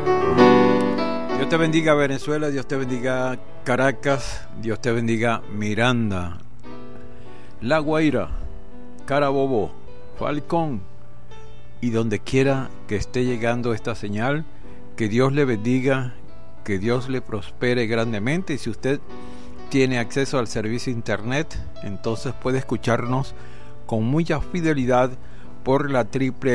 Dios te bendiga Venezuela, Dios te bendiga Caracas, Dios te bendiga Miranda, La Guaira, Carabobo, Falcón y donde quiera que esté llegando esta señal, que Dios le bendiga, que Dios le prospere grandemente. Y si usted tiene acceso al servicio internet, entonces puede escucharnos con mucha fidelidad por la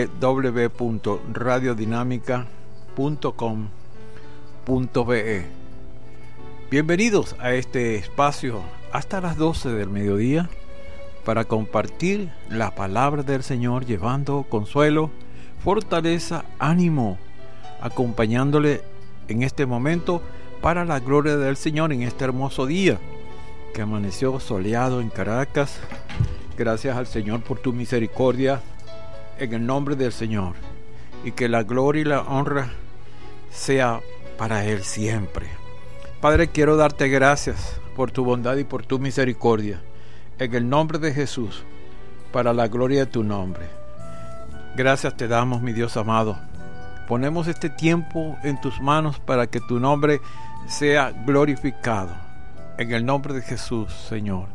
www.radiodinámica.com.be. Bienvenidos a este espacio hasta las 12 del mediodía para compartir la palabra del Señor, llevando consuelo, fortaleza, ánimo, acompañándole en este momento para la gloria del Señor en este hermoso día que amaneció soleado en Caracas. Gracias al Señor por tu misericordia, en el nombre del Señor, y que la gloria y la honra sea para Él siempre. Padre, quiero darte gracias por tu bondad y por tu misericordia, en el nombre de Jesús, para la gloria de tu nombre. Gracias te damos, mi Dios amado. Ponemos este tiempo en tus manos para que tu nombre sea glorificado. En el nombre de Jesús, Señor.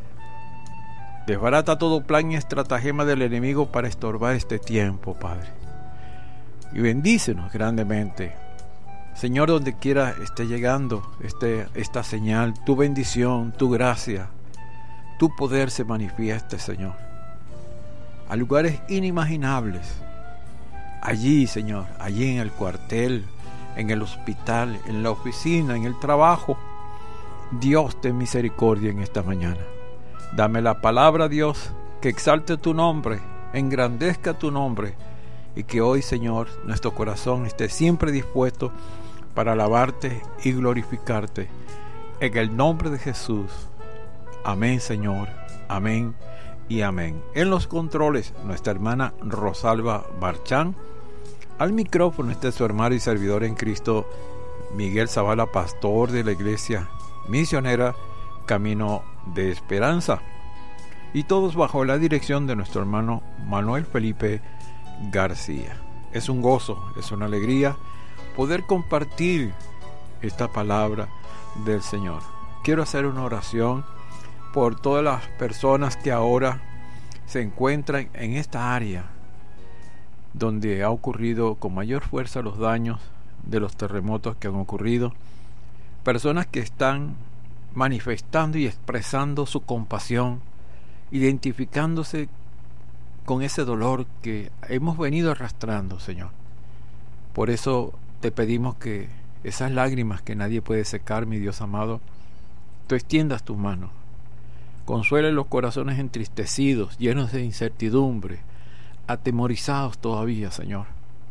Desbarata todo plan y estratagema del enemigo para estorbar este tiempo, Padre. Y bendícenos grandemente. Señor, donde quiera esté llegando esta señal, tu bendición, tu gracia, tu poder se manifieste, Señor, a lugares inimaginables. Allí, Señor, allí en el cuartel, en el hospital, en la oficina, en el trabajo. Dios, ten misericordia en esta mañana. Dame la palabra, Dios, que exalte tu nombre, engrandezca tu nombre, y que hoy, Señor, nuestro corazón esté siempre dispuesto para alabarte y glorificarte. En el nombre de Jesús. Amén, Señor. Amén y amén. En los controles, nuestra hermana Rosalba Barchán. Al micrófono está su hermano y servidor en Cristo, Miguel Zavala, pastor de la iglesia misionera Camino de Esperanza. Y todos bajo la dirección de nuestro hermano Manuel Felipe García. Es un gozo, es una alegría poder compartir esta palabra del Señor. Quiero hacer una oración por todas las personas que ahora se encuentran en esta área donde ha ocurrido con mayor fuerza los daños de los terremotos que han ocurrido. Personas que están manifestando y expresando su compasión, identificándose con ese dolor que hemos venido arrastrando, Señor. Por eso te pedimos que esas lágrimas que nadie puede secar, mi Dios amado, tú extiendas tus manos. Consuele los corazones entristecidos, llenos de incertidumbre, atemorizados todavía, Señor.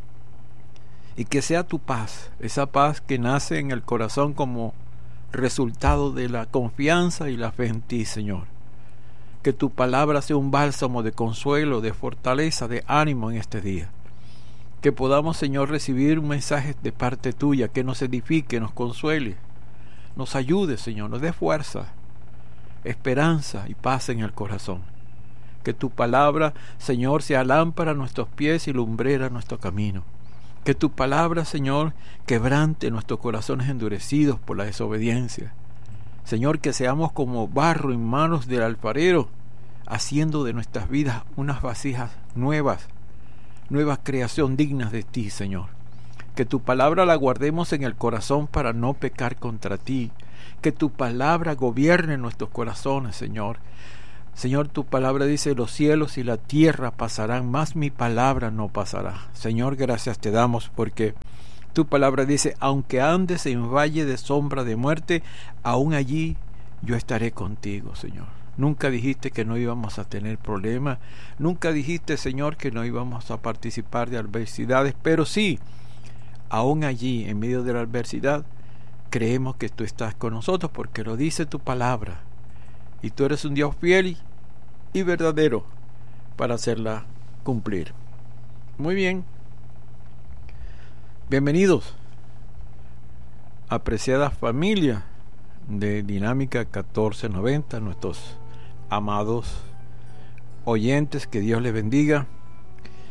Y que sea tu paz, esa paz que nace en el corazón como resultado de la confianza y la fe en ti, Señor. Que tu palabra sea un bálsamo de consuelo, de fortaleza, de ánimo en este día. Que podamos, Señor, recibir un mensaje de parte tuya que nos edifique, nos consuele, nos ayude, Señor, nos dé fuerza, esperanza y paz en el corazón. Que tu palabra, Señor, sea lámpara a nuestros pies y lumbrera a nuestro camino. Que tu palabra, Señor, quebrante nuestros corazones endurecidos por la desobediencia. Señor, que seamos como barro en manos del alfarero, haciendo de nuestras vidas unas vasijas nuevas, nueva creación dignas de ti, Señor. Que tu palabra la guardemos en el corazón para no pecar contra ti. Que tu palabra gobierne nuestros corazones, Señor. Señor, tu palabra dice: los cielos y la tierra pasarán, mas mi palabra no pasará. Señor, gracias te damos porque tu palabra dice: aunque andes en valle de sombra de muerte, aún allí yo estaré contigo, Señor. Nunca dijiste que no íbamos a tener problemas. Nunca dijiste, Señor, que no íbamos a participar de adversidades. Pero sí, aún allí, en medio de la adversidad, creemos que tú estás con nosotros porque lo dice tu palabra. Y tú eres un Dios fiel y verdadero para hacerla cumplir. Muy bien. Bienvenidos, apreciada familia de Dinámica 1490, nuestros amados oyentes, que Dios les bendiga.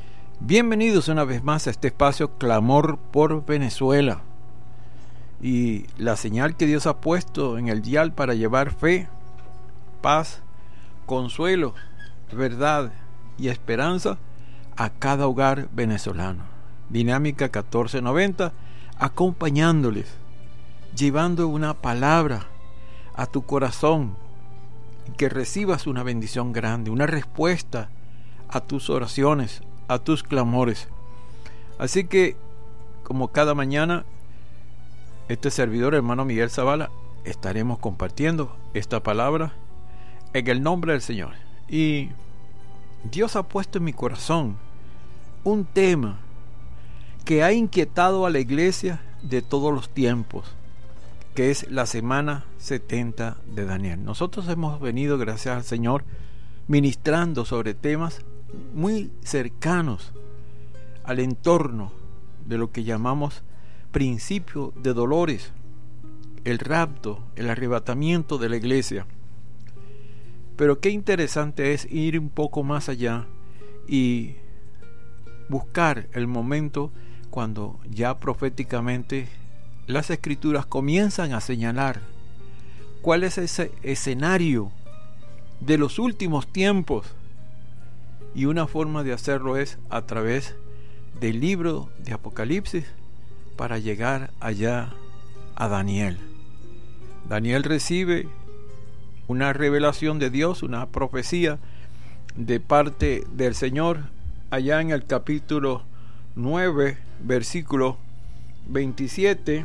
Bienvenidos una vez más a este espacio Clamor por Venezuela. Y la señal que Dios ha puesto en el dial para llevar fe, paz, consuelo, verdad y esperanza a cada hogar venezolano. Dinámica 1490, acompañándoles, llevando una palabra a tu corazón y que recibas una bendición grande, una respuesta a tus oraciones, a tus clamores. Así que, como cada mañana, este servidor, hermano Miguel Zavala, estaremos compartiendo esta palabra en el nombre del Señor. Y Dios ha puesto en mi corazón un tema que ha inquietado a la iglesia de todos los tiempos, que es la semana 70 de Daniel. Nosotros hemos venido, gracias al Señor, ministrando sobre temas muy cercanos al entorno de lo que llamamos principio de dolores, el rapto, el arrebatamiento de la iglesia. Pero qué interesante es ir un poco más allá y buscar el momento cuando ya proféticamente las escrituras comienzan a señalar cuál es ese escenario de los últimos tiempos. Y una forma de hacerlo es a través del libro de Apocalipsis para llegar allá a Daniel. Daniel recibe una revelación de Dios, una profecía de parte del Señor allá en el capítulo 9, versículo 27,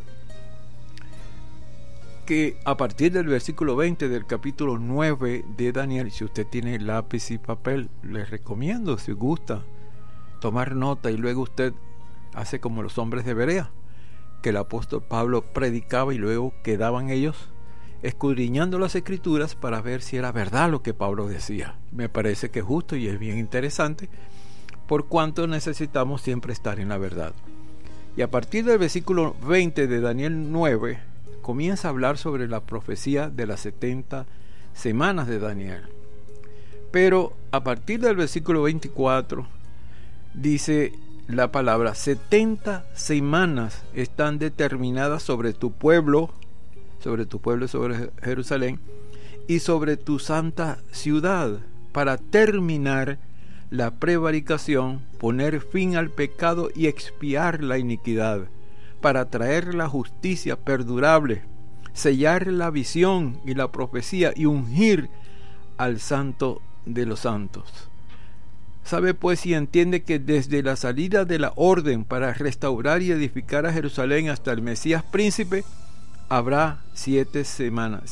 que a partir del versículo 20 del capítulo 9 de Daniel, si usted tiene lápiz y papel, les recomiendo, si gusta, tomar nota y luego usted hace como los hombres de Berea, que el apóstol Pablo predicaba y luego quedaban ellos escudriñando las escrituras para ver si era verdad lo que Pablo decía. Me parece que es justo y es bien interesante, por cuanto necesitamos siempre estar en la verdad. Y a partir del versículo 20 de Daniel 9, comienza a hablar sobre la profecía de las 70 semanas de Daniel. Pero a partir del versículo 24 dice la palabra: 70 semanas están determinadas sobre tu pueblo, sobre Jerusalén y sobre tu santa ciudad, para terminar la prevaricación, poner fin al pecado y expiar la iniquidad, para traer la justicia perdurable, sellar la visión y la profecía y ungir al santo de los santos. Sabe pues y entiende que desde la salida de la orden para restaurar y edificar a Jerusalén hasta el Mesías príncipe, habrá 7 semanas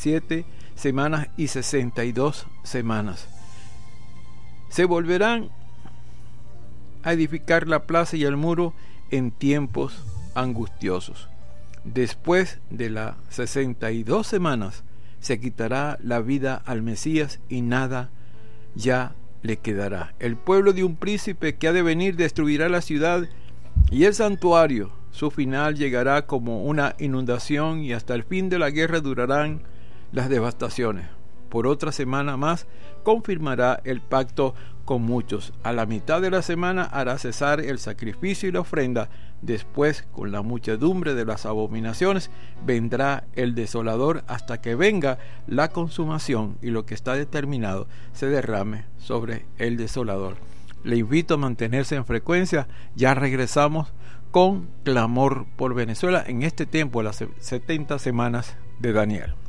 y 62 semanas. Se volverán a edificar la plaza y el muro en tiempos angustiosos. Después de las 62 semanas se quitará la vida al Mesías y nada ya le quedará. El pueblo de un príncipe que ha de venir destruirá la ciudad y el santuario. Su final llegará como una inundación y hasta el fin de la guerra durarán las devastaciones. Por otra semana más confirmará el pacto con muchos. A la mitad de la semana hará cesar el sacrificio y la ofrenda. Después, con la muchedumbre de las abominaciones, vendrá el desolador hasta que venga la consumación y lo que está determinado se derrame sobre el desolador. Le invito a mantenerse en frecuencia. Ya regresamos con Clamor por Venezuela en este tiempo, las 70 semanas de Daniel.